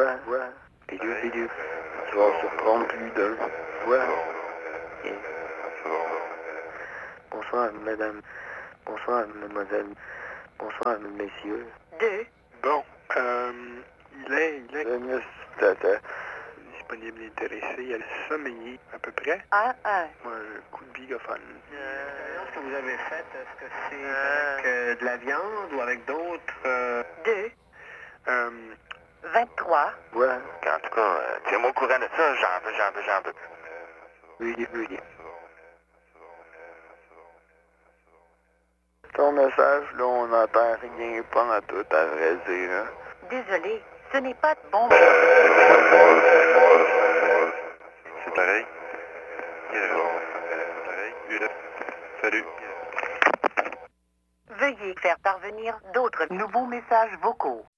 Ouais. Bidule. Tu vas surprendre plus d'un. Ouais. Et... Bonsoir, madame. Bonsoir, mademoiselle. Bonsoir, messieurs. 2. Bon, il est Tata. disponible et intéressé. Il a sommeillé, à peu près. 1. Moi, un coup de bigophone. Ce que vous avez fait, est-ce que c'est avec de la viande ou avec d'autres 2. Euh, 23. Ouais. En tout cas, tiens-moi au courant de ça, j'en veux. Veuillez. Ton message, là, on n'entend rien pendant tout, à vrai dire. Hein? Désolé, ce n'est pas de bon. C'est pareil. Pareil. Salut. Veuillez faire parvenir d'autres nouveaux messages vocaux.